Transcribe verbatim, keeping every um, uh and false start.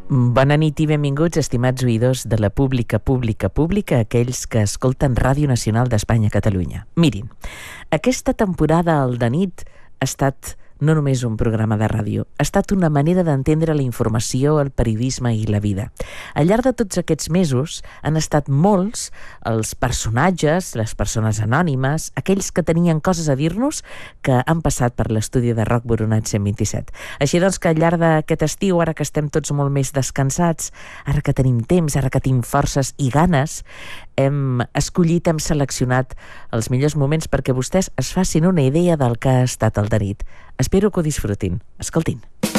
Bona nit i benvinguts, estimats oïdors de la pública, pública, pública, aquells que escolten Ràdio Nacional d'Espanya a Catalunya. Mirin, aquesta temporada al de nit ha estat no només un programa de ràdio, ha estat una manera d'entendre la informació, el periodisme i la vida. Al llarg de tots aquests mesos han estat molts els personatges, les persones anònimes, aquells que tenien coses a dir-nos que han passat per l'estudi de Roc Boronat cent vint-i-set. Així doncs que al llarg d'aquest estiu, ara que estem tots molt més descansats, ara que tenim temps, ara que tenim forces i ganes, hem escollit, hem seleccionat els millors moments perquè vostès es facin una idea del que ha estat el de nit. Espero que ho disfrutin. Escoltin.